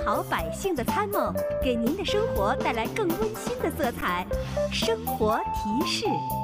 好百姓的参谋，给您的生活带来更温馨的色彩。生活提示。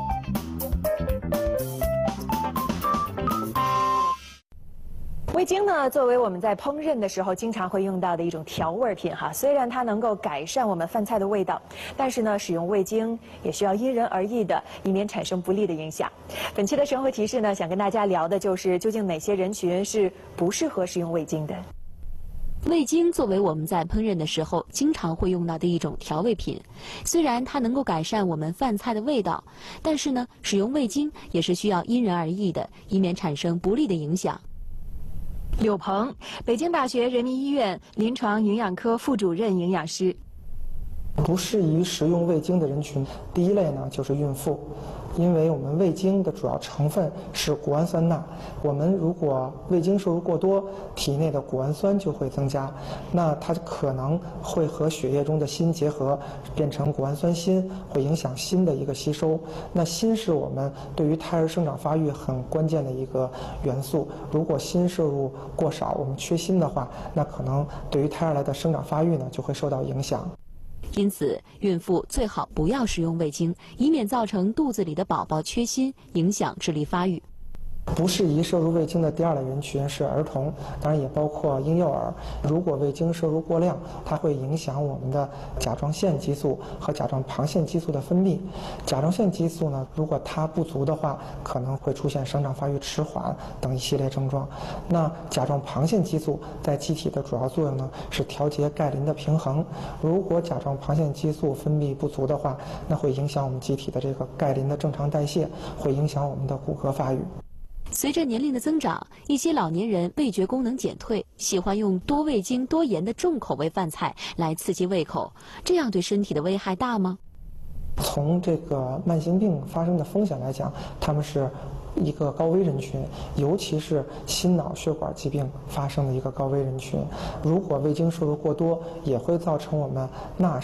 味精呢，作为我们在烹饪的时候经常会用到的一种调味品哈，虽然它能够改善我们饭菜的味道，但是呢，使用味精也需要因人而异的，以免产生不利的影响。本期的生活提示呢，想跟大家聊的就是究竟哪些人群是不适合使用味精的。 味精作为我们在烹饪的时候经常会用到的一种调味品，虽然它能够改善我们饭菜的味道，但是呢，使用味精也是需要因人而异的，以免产生不利的影响。 柳鹏，北京大学人民医院临床营养科副主任营养师。 不适宜食用味精的人群，第一类呢就是孕妇，因为我们味精的主要成分是谷氨酸钠，我们如果味精摄入过多，体内的谷氨酸就会增加，那它可能会和血液中的锌结合，变成谷氨酸锌，会影响锌的一个吸收。那锌是我们对于胎儿生长发育很关键的一个元素，如果锌摄入过少，我们缺锌的话，那可能对于胎儿来的生长发育呢就会受到影响。 因此，孕妇最好不要食用味精，以免造成肚子里的宝宝缺锌，影响智力发育。 不适宜摄入味精的第二类人群是儿童，当然也包括婴幼儿。如果味精摄入过量，它会影响我们的甲状腺激素和甲状旁腺激素的分泌。甲状腺激素呢，如果它不足的话，可能会出现生长发育迟缓等一系列症状。那甲状旁腺激素在机体的主要作用呢，是调节钙磷的平衡。如果甲状旁腺激素分泌不足的话，那会影响我们机体的这个钙磷的正常代谢，会影响我们的骨骼发育。 随着年龄的增长，一些老年人味觉功能减退，喜欢用多味精多盐的重口味饭菜来刺激胃口，这样对身体的危害大吗？ 从这个慢性病发生的风险来讲，他们是一个高危人群，尤其是心脑血管疾病发生的一个高危人群。如果味精摄入过多，也会造成我们钠